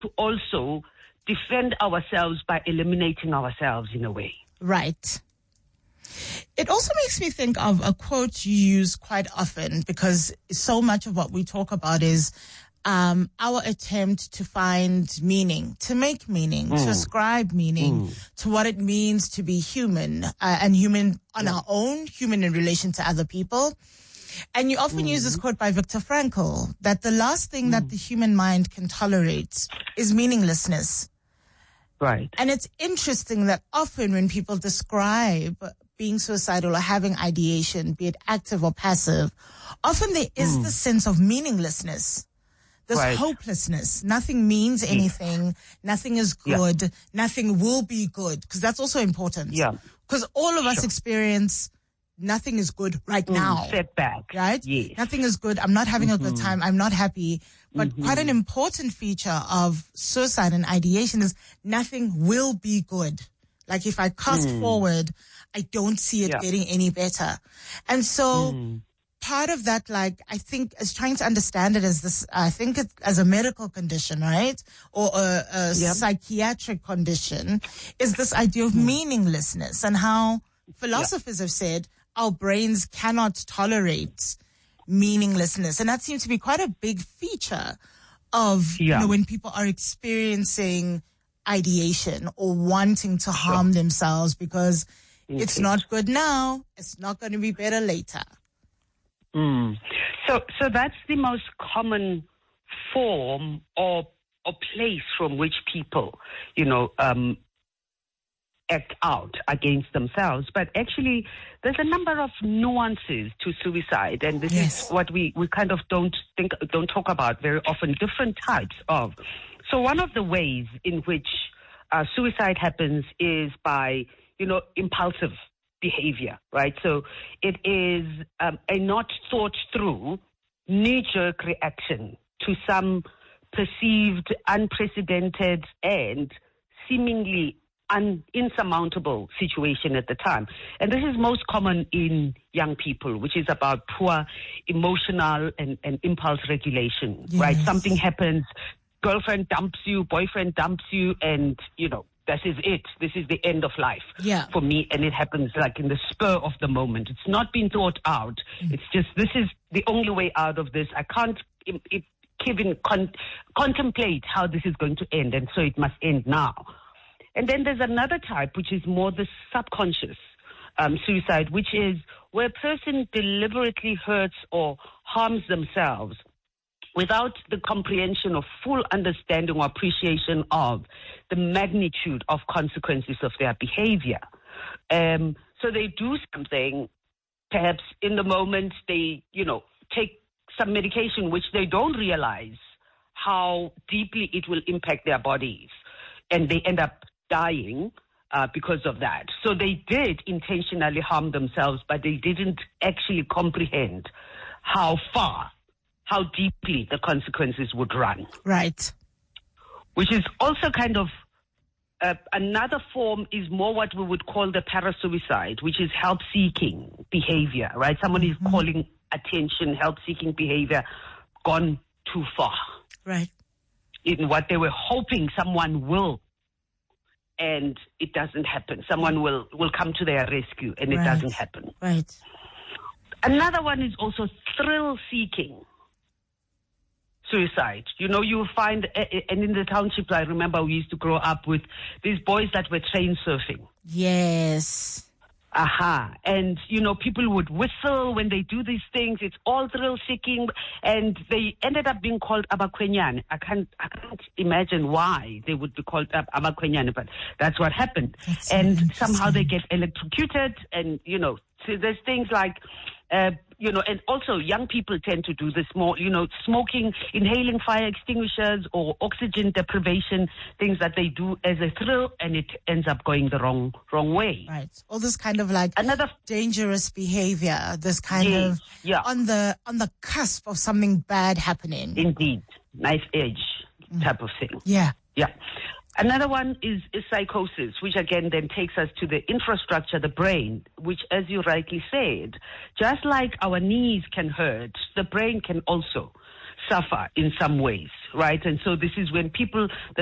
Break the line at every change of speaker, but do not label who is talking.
to also defend ourselves by eliminating ourselves in a way.
Right. It also makes me think of a quote you use quite often, because so much of what we talk about is our attempt to find meaning, to make meaning, to ascribe meaning to what it means to be human, and human on our own, human in relation to other people. And you often use this quote by Viktor Frankl, that the last thing that the human mind can tolerate is meaninglessness.
Right.
And it's interesting that often when people describe being suicidal or having ideation, be it active or passive, often there is this sense of meaninglessness, this hopelessness. Nothing means anything. Nothing is good. Nothing will be good. Because that's also important.
Yeah.
Because all of us experience nothing is good right now.
Setback.
Right?
Yes.
Nothing is good. I'm not having a good time. I'm not happy. But quite an important feature of suicide and ideation is nothing will be good. Like if I cast forward, I don't see it getting any better. And so part of that, like, I think is trying to understand it as this, I think it as a medical condition, right? Or a psychiatric condition, is this idea of meaninglessness, and how philosophers have said our brains cannot tolerate meaninglessness. And that seems to be quite a big feature of, you know, when people are experiencing ideation or wanting to harm themselves because it's not good now, it's not going to be better later.
So that's the most common form or place from which people, you know, act out against themselves. But actually, there's a number of nuances to suicide, and this is what we kind of don't talk about very often, different types of. So one of the ways in which suicide happens is by, you know, impulsive behavior, right? So it is a not thought through knee-jerk reaction to some perceived, unprecedented, and seemingly insurmountable situation at the time. And this is most common in young people, which is about poor emotional and impulse regulation, right? Something happens, girlfriend dumps you, boyfriend dumps you, and, you know, this is it. This is the end of life for me. And it happens like in the spur of the moment. It's not been thought out. It's just, this is the only way out of this. I can't even contemplate how this is going to end. And so it must end now. And then there's another type, which is more the subconscious suicide, which is where a person deliberately hurts or harms themselves without the comprehension or full understanding or appreciation of the magnitude of consequences of their behavior. So they do something, perhaps in the moment they, you know, take some medication which they don't realize how deeply it will impact their bodies, and they end up dying because of that. So they did intentionally harm themselves, but they didn't actually comprehend how deeply the consequences would run. Right. Which is also kind of another form is more what we would call the parasuicide, which is help-seeking behavior, right? Someone is calling attention, help-seeking behavior, gone too far. Right. In what they were hoping someone will, and it doesn't happen. Someone will come to their rescue, and it doesn't happen. Right. Another one is also thrill-seeking suicide. You know, you find, and in the township, I remember we used to grow up with these boys that were train surfing. Yes. And, you know, people would whistle when they do these things. It's all thrill-seeking, and they ended up being called abakwenyane. I can't imagine why they would be called abakwenyane, but that's what happened. And somehow they get electrocuted, and, you know, so there's things like, you know, and also young people tend to do this more, you know, smoking, inhaling fire extinguishers or oxygen deprivation, things that they do as a thrill, and it ends up going the wrong way. Right. All this kind of like another dangerous behavior, this kind of on the cusp of something bad happening. Indeed. Knife edge type of thing. Yeah. Yeah. Another one is psychosis, which again then takes us to the infrastructure, the brain, which, as you rightly said, just like our knees can hurt, the brain can also. suffer in some ways, right? And so this is when people,